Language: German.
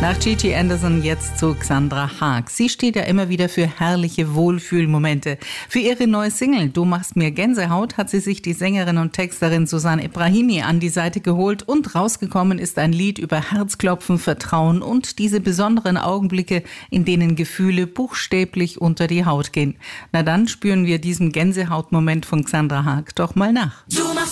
Nach Gigi Anderson jetzt zu Xandra Haag. Sie steht ja immer wieder für herrliche Wohlfühlmomente. Für ihre neue Single Du machst mir Gänsehaut hat sie sich die Sängerin und Texterin Susanne Ibrahimi an die Seite geholt und rausgekommen ist ein Lied über Herzklopfen, Vertrauen und diese besonderen Augenblicke, in denen Gefühle buchstäblich unter die Haut gehen. Na dann spüren wir diesem Gänsehautmoment von Xandra Haag doch mal nach. Du machst